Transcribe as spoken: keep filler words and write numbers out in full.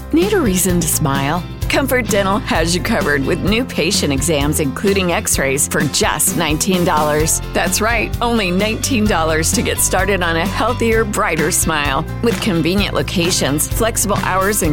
Need a reason to smile? Comfort Dental has you covered with new patient exams, including x-rays, for just nineteen dollars. That's right, only nineteen dollars to get started on a healthier, brighter smile. With convenient locations, flexible hours, and